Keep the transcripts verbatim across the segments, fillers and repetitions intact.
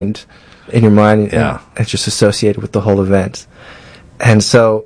in your mind. Yeah. And it's just associated with the whole event. And so,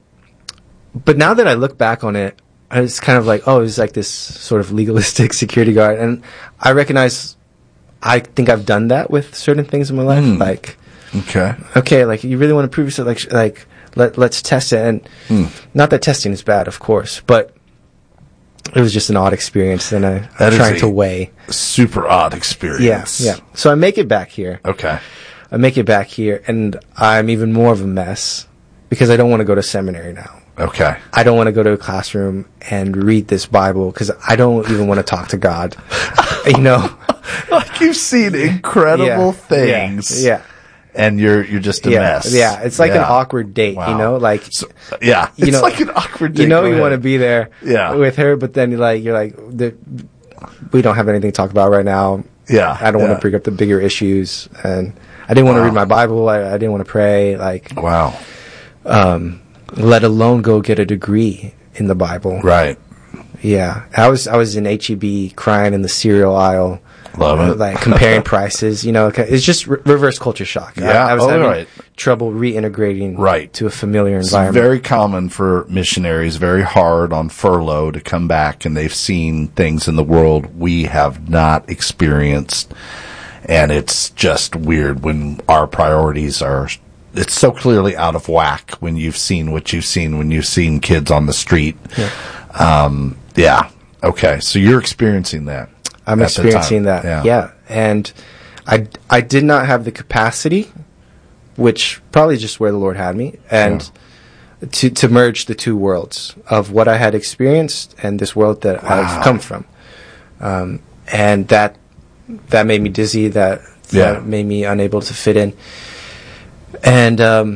but now that I look back on it, it's kind of like, oh, it's like this sort of legalistic security guard. And I recognize, I think I've done that with certain things in my life. Mm. Like, okay. Okay, like, you really want to prove yourself, like, like let, let's test it. And Mm. not that testing is bad, of course, but it was just an odd experience, and I, That I'm is trying a to weigh. Super odd experience. Yeah, yeah. So I make it back here. Okay. I make it back here, and I'm even more of a mess because I don't want to go to seminary now. Okay. I don't want to go to a classroom and read this Bible because I don't even want to talk to God. You know? Like, you've seen incredible Yeah, things. Yeah. yeah. And you're you're just a yeah, mess. Yeah, it's like Yeah. an awkward date, Wow. you know? Like, So, yeah, you it's know, like an awkward date. you know, Go you ahead. want to be there Yeah. with her, but then you're like, you're like, the, we don't have anything to talk about right now. Yeah, I don't want yeah. to bring up the bigger issues, and I didn't want to Wow. read my Bible. I, I didn't want to pray. Like, Wow. um, let alone go get a degree in the Bible. Right. Yeah, I was I was in H E B crying in the cereal aisle. Love uh, it. Like comparing prices, you know, it's just re- reverse culture shock. Yeah, I, I was oh, having right. trouble reintegrating Right. to a familiar It's environment. very common for missionaries, very hard on furlough to come back, and they've seen things in the world we have not experienced. And it's just weird when our priorities are, it's so clearly out of whack when you've seen what you've seen, when you've seen kids on the street. Yeah. Um, yeah. Okay. So you're experiencing that. I'm at the experiencing time. that. Yeah. Yeah. And I, I did not have the capacity, which probably just where the Lord had me, and to, to merge the two worlds of what I had experienced and this world that Wow. I've come from. Um, and that, that made me dizzy. That, Yeah. that made me unable to fit in. And, um,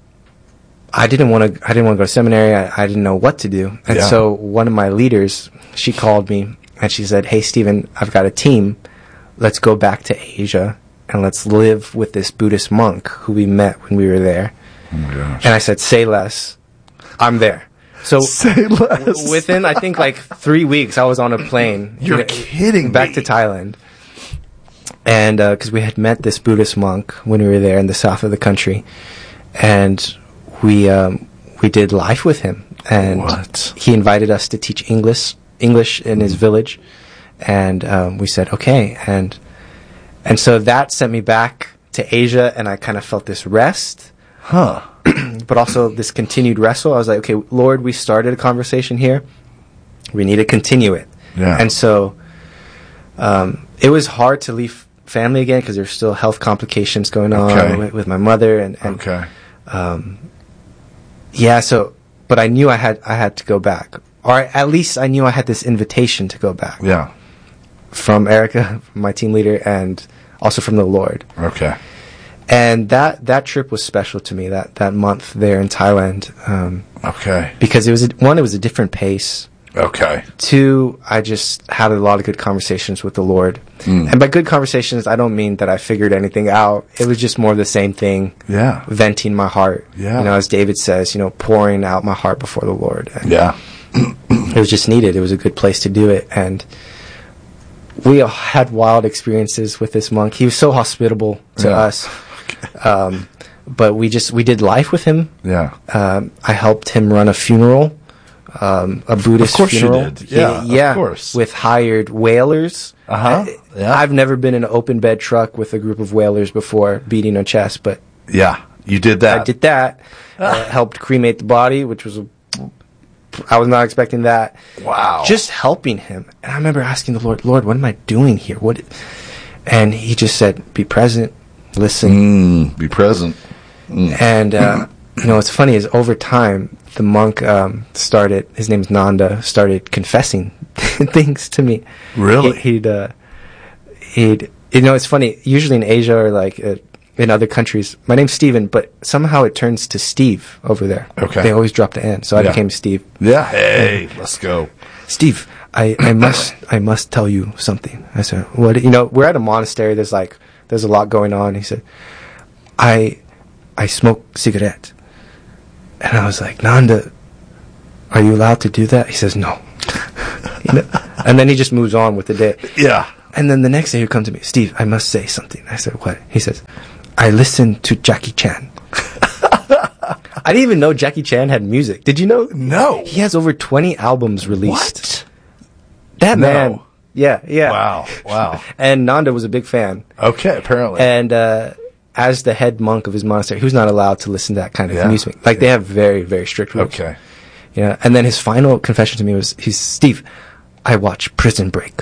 I didn't want to, I didn't want to go to seminary. I, I didn't know what to do. And Yeah. so one of my leaders, she called me and she said, "Hey, Stephen, I've got a team. Let's go back to Asia and let's live with this Buddhist monk who we met when we were there." Oh my gosh. And I said, "Say less. I'm there." So Say less. w- within, I think, like three weeks, I was on a plane. You're you know, kidding back me. to Thailand. And because we had met this Buddhist monk when we were there in the south of the country. And we um, we did life with him. And What? he invited us to teach English English in his village. And um, we said, okay. And and so that sent me back to Asia, and I kind of felt this rest, Huh. but also this continued wrestle. I was like, okay, Lord, we started a conversation here. We need to continue it. Yeah. And so um, it was hard to leave family again because there's still health complications going on Okay. with, with my mother. And, and Okay. um, yeah, so, but I knew I had, I had to go back. Or at least I knew I had this invitation to go back Yeah. from Erica, my team leader, and also from the Lord. Okay. And that, that trip was special to me, that, that month there in Thailand, um, Okay. because it was, a, one, it was a different pace. Okay. Two, I just had a lot of good conversations with the Lord. Mm. And by good conversations, I don't mean that I figured anything out. It was just more of the same thing, Yeah. venting my heart. Yeah. You know, as David says, you know, pouring out my heart before the Lord. And Yeah. it was just needed. It was a good place to do it. And we all had wild experiences with this monk. He was so hospitable to Yeah. us. Um, but we just, we did life with him. Yeah. Um, I helped him run a funeral, um, a Buddhist Of course you funeral. did. Yeah, He- yeah, of course. with hired whalers. Uh-huh. I- Yeah. I've never been in an open bed truck with a group of whalers before, beating a chest, but Yeah. You did that. I did that. Uh, helped cremate the body, which was a, I was not expecting that. Wow. Just helping him. And I remember asking the Lord, Lord, what am I doing here? What? And he just said, be present, listen. Mm, be present. Mm. And, uh, you know, what's funny is over time, the monk um, started, his name's Nanda, started confessing things to me. Really? He, he'd, uh, he'd, you know, it's funny, usually in Asia or like uh, in other countries, my name's Stephen, but somehow it turns to Steve over there. Okay. They always drop the N, so I Yeah. became Steve. Yeah. Hey, let's go. Steve, I, I must I must tell you something. I said, what? You know, we're at a monastery. There's like there's a lot going on. He said, I I smoke cigarette, and I was like, Nanda, are you allowed to do that? He says, no. You know? And then he just moves on with the day. Yeah. And then the next day he'd come to me, Steve, I must say something. I said, what? He says, I listened to Jackie Chan. I didn't even know Jackie Chan had music. Did you know? No. He has over twenty albums released. What? That No. man. Yeah, yeah. Wow. Wow. And Nanda was a big fan. Okay, apparently. And uh, as the head monk of his monastery, he was not allowed to listen to that kind of Yeah. music. Like, they have very, very strict rules. Okay. You know? And then his final confession to me was, he's, Steve, I watch Prison Break.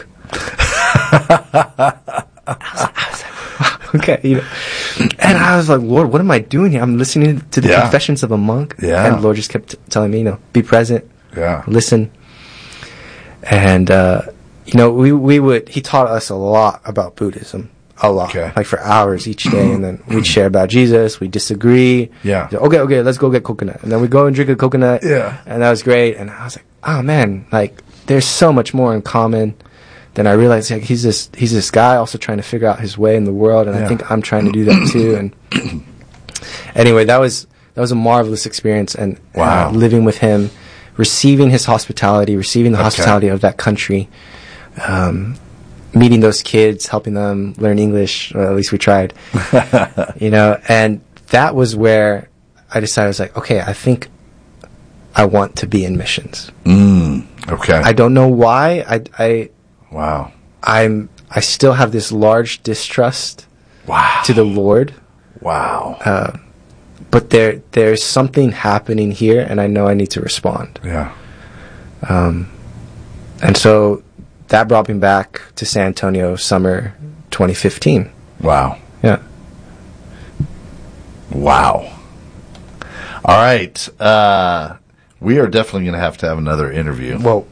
I was, I was like, wow, okay. You know? And I was like, Lord, what am I doing here? I'm listening to the Yeah. confessions of a monk. Yeah. And the Lord just kept t- telling me, you know, be present. Yeah. Listen. And, uh, you know, we, we would, he taught us a lot about Buddhism. A lot. Okay. Like for hours each day. And then we'd share about Jesus. We'd disagree. Yeah. So, okay, okay, let's go get coconut. And then we'd go and drink a coconut. Yeah. And that was great. And I was like, oh man, like, there's so much more in common than I realized. Like, he's this, he's this guy also trying to figure out his way in the world. And Yeah. I think I'm trying to do that too. And anyway, that was, that was a marvelous experience. And Wow. uh, living with him, receiving his hospitality, receiving the Okay. hospitality of that country, um, meeting those kids, helping them learn English, or at least we tried, you know, and that was where I decided, I was like, okay, I think I want to be in missions. Mm, okay. I don't know why. I, I, wow. I'm, I still have this large distrust Wow. to the Lord, Wow. uh, but there, there's something happening here, and I know I need to respond. yeah. Um, and so that brought me back to San Antonio summer twenty fifteen. Wow. Yeah. Wow. All right. Uh, we are definitely going to have to have another interview. Well,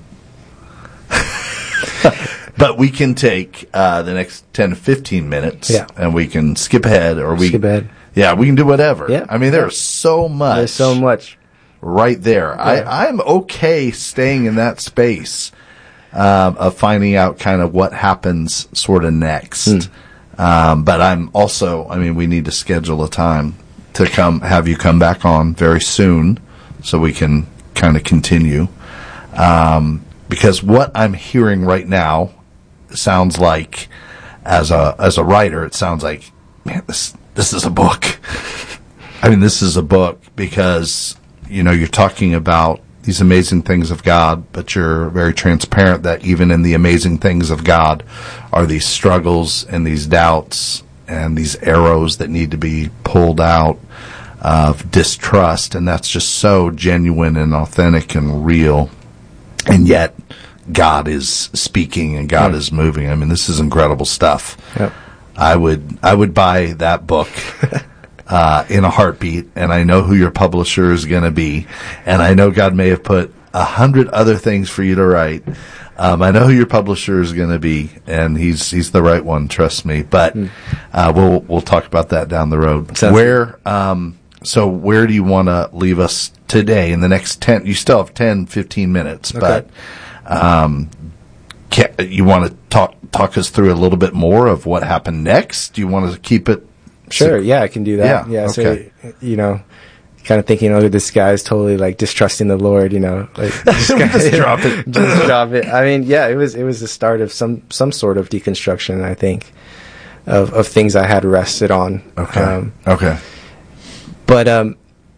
But we can take uh, the next ten to fifteen minutes, Yeah. and we can skip ahead, or we Skip ahead. Yeah, we can do whatever. Yeah. I mean, there's so much. there's so much. right there. Yeah. I, I'm okay staying in that space um, of finding out kind of what happens sort of next. Hmm. Um, but I'm also, I mean, we need to schedule a time to come have you come back on very soon so we can kind of continue. Um, because what I'm hearing right now sounds like, as a as a writer, it sounds like, man, this this is a book. I mean, this is a book because, you know, you're talking about these amazing things of God, but you're very transparent that even in the amazing things of God are these struggles and these doubts and these arrows that need to be pulled out of distrust. And that's just so genuine and authentic and real. And yet God is speaking and God Mm. is moving. I mean, this is incredible stuff. Yep. I would I would buy that book uh, in a heartbeat, and I know who your publisher is going to be, and I know God may have put a hundred other things for you to write. Um, I know who your publisher is going to be, and he's he's the right one. Trust me. But uh, we'll we'll talk about that down the road. Sounds where um, so where do you want to leave us today in the next ten? You still have ten, fifteen minutes, Okay. but. Um, can, you want to talk talk us through a little bit more of what happened next? Do you want to keep it? Sure, yeah, I can do that. Yeah, Yeah, okay. so, you know, kind of thinking, oh, this guy's totally, like, distrusting the Lord, you know. Like, this guy- Just drop it. Just drop it. I mean, yeah, it was it was the start of some, some sort of deconstruction, I think, of, of things I had rested on. Okay. Um, okay. but um,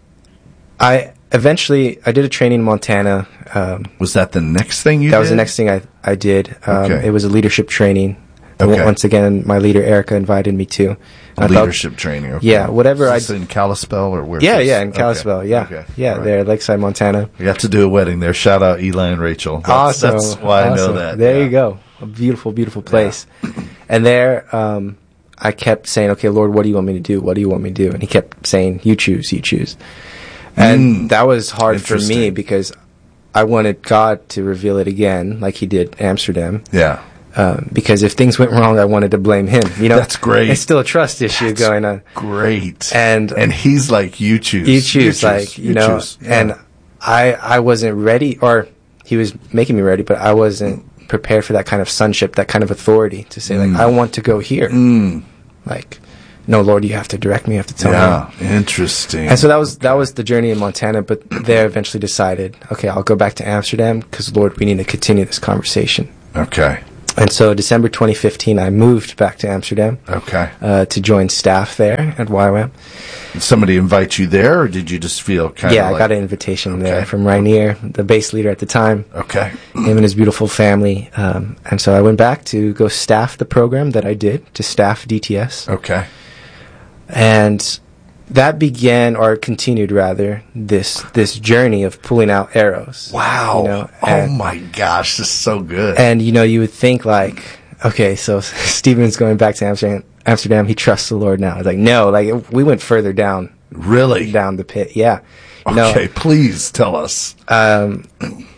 I eventually, I did a training in Montana. Um, Was that the next thing you that did? was the next thing I, I did. Um, Okay. It was a leadership training. Okay. Once again, my leader, Erica, invited me to. A I thought- leadership training. Okay. Yeah, whatever Is this I- in Kalispell or where? Yeah, is- yeah, in okay. Kalispell, yeah. Okay. Yeah, All right. there, Lakeside, Montana. We got to do a wedding there. Shout out Eli and Rachel. That's, Awesome. That's why I know Awesome. that. There yeah. you go. A beautiful, beautiful place. And there, um, I kept saying, okay, Lord, what do you want me to do? What do you want me to do? And he kept saying, you choose, you choose. And Mm. that was hard for me Interesting. because I wanted God to reveal it again, like he did Amsterdam. Yeah. Um, because if things went wrong, I wanted to blame him. You know, That's great. It's still a trust issue That's going on. Great. And and he's like, you choose. you choose, like, you, know, choose. Yeah. and I, I wasn't ready, or he was making me ready, but I wasn't prepared for that kind of sonship, that kind of authority to say, like, Mm. I want to go here. Mm. Like, no, Lord, you have to direct me, you have to tell me. Yeah. Interesting. And so that was, that was the journey in Montana, but there eventually decided, okay, I'll go back to Amsterdam because, Lord, we need to continue this conversation. Okay. And so December twenty fifteen, I moved back to Amsterdam. Okay. Uh, to join staff there at Y W A M. Did somebody invite you there, or did you just feel kind of Yeah, like... I got an invitation Okay. there from Rainier, the bass leader at the time. Okay. Him and his beautiful family. Um, and so I went back to go staff the program that I did, to staff D T S. Okay. And that began, or continued rather, this this journey of pulling out arrows. Wow. You know, oh and, my gosh, this is so good. And, you know, you would think like, okay, so Stephen's going back to Amsterdam. Amsterdam, he trusts the Lord now. It's like, no, like we went further down. Really? Down the pit, yeah. You okay, know, please tell us. Um,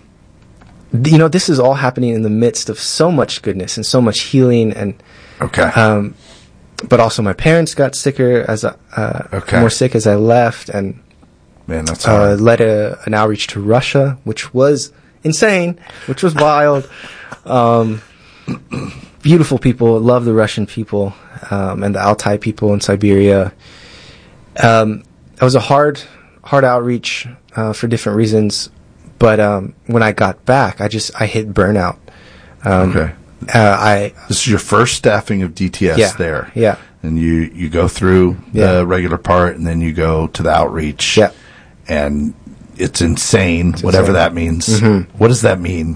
you know, this is all happening in the midst of so much goodness and so much healing, and Okay. um, but also my parents got sicker as I, uh, Okay. more sick as I left, and Man, that's uh, hard. led a, an outreach to Russia, which was insane, which was wild. Um, beautiful people, love the Russian people, um, and the Altai people in Siberia. Um, it was a hard, hard outreach uh, for different reasons, but um, when I got back, I just I hit burnout. Um, Okay. Uh, I This is your first staffing of D T S yeah there. yeah And you, you go through Yeah. the regular part, and then you go to the outreach. Yeah. And it's insane, whatever insane. that means. Mm-hmm. What does that mean?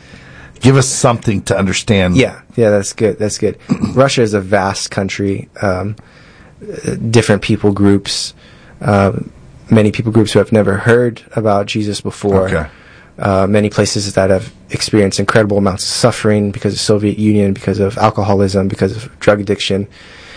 Give us something to understand. yeah yeah. That's good. That's good. Russia is a vast country, um, uh, different people groups, um, many people groups who have never heard about Jesus before. Okay. Uh, many places that have experienced incredible amounts of suffering because of Soviet Union, because of alcoholism, because of drug addiction.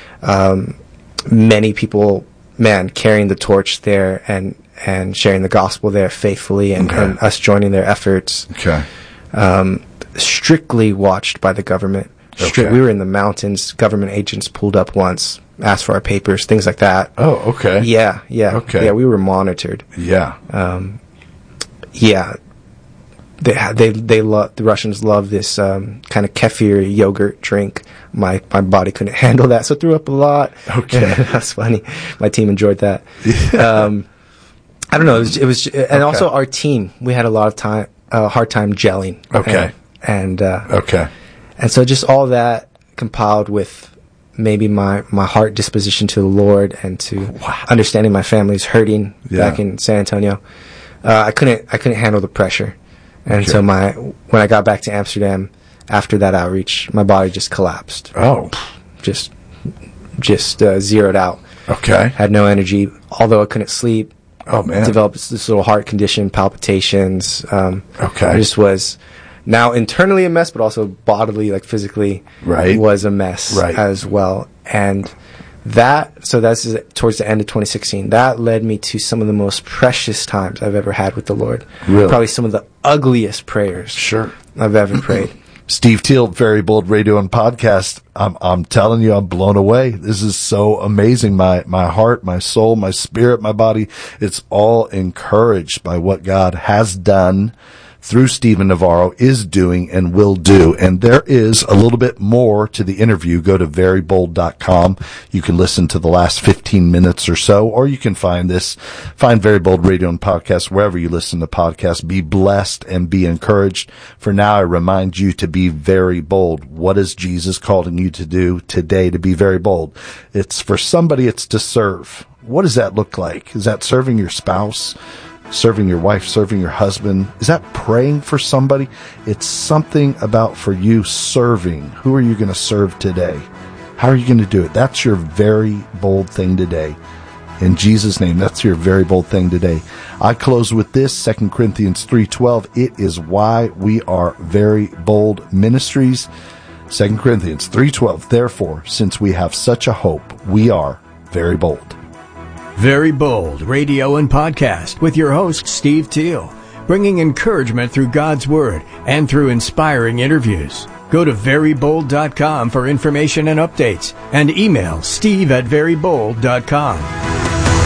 Um, many people, man, carrying the torch there and, and sharing the gospel there faithfully, and, Okay. and us joining their efforts. Okay. Um, strictly watched by the government. Stri- Okay. We were in the mountains. Government agents pulled up once, asked for our papers, things like that. Oh, okay. Yeah, yeah. Okay. Yeah, we were monitored. Yeah. Um, yeah. They ha- they they love the Russians love this um, kind of kefir yogurt drink. My my body couldn't handle that, so I threw up a lot. Okay. That's funny. My team enjoyed that. Um, I don't know. It was, it was and Okay. also our team. We had a lot of time, a uh, hard time gelling. Okay. And and, uh, Okay. and so just all that compiled with maybe my, my heart disposition to the Lord and to Wow. understanding my family's hurting Yeah. back in San Antonio. Uh, I couldn't I couldn't handle the pressure. And Okay. so my when I got back to Amsterdam after that outreach, my body just collapsed. Oh. Just just uh, zeroed out. Okay. Had no energy, although I couldn't sleep. Oh, man. Developed this little heart condition, palpitations. Um, Okay. I just was now internally a mess, but also bodily, like physically, Right. was a mess Right. as well. And that, so that's towards the end of twenty sixteen. That led me to some of the most precious times I've ever had with the Lord. Really? Probably some of the ugliest prayers Sure. I've ever prayed. Steve Teal, Very Bold Radio and Podcast. I'm I'm telling you, I'm blown away. This is so amazing. My my heart, my soul, my spirit, my body, it's all encouraged by what God has done through Stephen Navarro, is doing, and will do. And there is a little bit more to the interview. Go to very bold dot com. You can listen to the last fifteen minutes or so, or you can find this, find Very Bold Radio and Podcast wherever you listen to podcasts. Be blessed and be encouraged. For now, I remind you to be very bold. What is Jesus calling you to do today to be very bold? It's for somebody, it's to serve. What does that look like? Is that serving your spouse? Serving your wife, serving your husband? Is that praying for somebody? It's something about for you serving. Who are you going to serve today? How are you going to do it? That's your very bold thing today. In Jesus' name, that's your very bold thing today. I close with this, Second Corinthians three twelve. It is why we are Very Bold Ministries. Second Corinthians three twelve. Therefore, since we have such a hope, we are very bold. Very Bold Radio and Podcast with your host, Steve Teal, bringing encouragement through God's Word and through inspiring interviews. Go to very bold dot com for information and updates, and email steve at very bold dot com.